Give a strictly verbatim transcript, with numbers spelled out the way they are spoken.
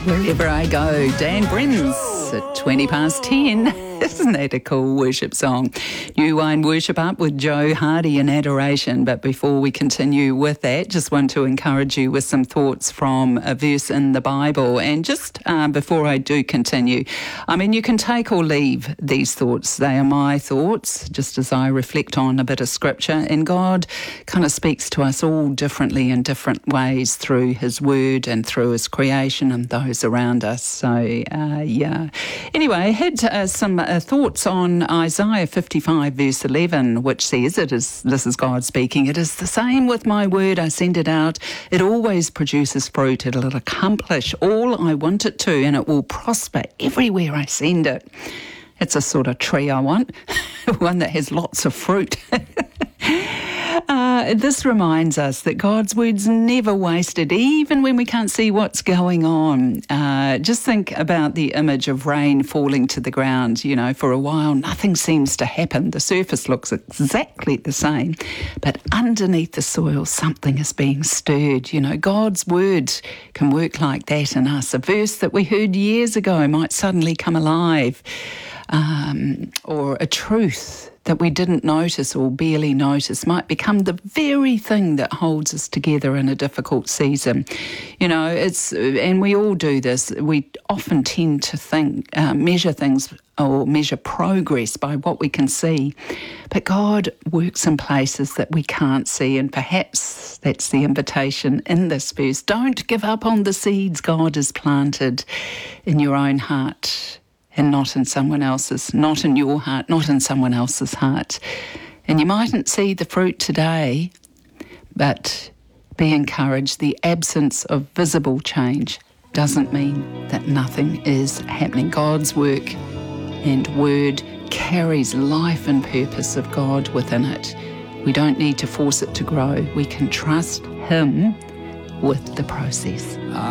Wherever I go, Dan Brins at twenty past ten. Isn't that a cool worship song? New Wine Worship Up with Joe Hardy in Adoration. But before we continue with that, just want to encourage you with some thoughts from a verse in the Bible. And just uh, before I do continue, I mean, you can take or leave these thoughts. They are my thoughts, just as I reflect on a bit of scripture. And God kind of speaks to us all differently in different ways through his word and through his creation and those around us. So, uh, yeah. Anyway, I had uh, some uh, thoughts on Isaiah fifty-five verse eleven, which says, it is, this is God speaking, "It is the same with my word, I send it out. It always produces fruit. It'll accomplish all I want it to, and it will prosper everywhere I send it." It's a sort of tree I want, one that has lots of fruit. Uh, this reminds us that God's word's never wasted, even when we can't see what's going on. Uh, just think about the image of rain falling to the ground. You know, for a while, nothing seems to happen. The surface looks exactly the same, but underneath the soil, something is being stirred. You know, God's word can work like that in us. A verse that we heard years ago might suddenly come alive, um, or a truth that we didn't notice or barely notice might become the very thing that holds us together in a difficult season. You know, it's, and we all do this, we often tend to think, uh, measure things or measure progress by what we can see. But God works in places that we can't see, and perhaps that's the invitation in this verse. Don't give up on the seeds God has planted in your own heart, and not in someone else's, not in your heart, not in someone else's heart. And you mightn't see the fruit today, but be encouraged. The absence of visible change doesn't mean that nothing is happening. God's work and word carries life and purpose of God within it. We don't need to force it to grow. We can trust him with the process.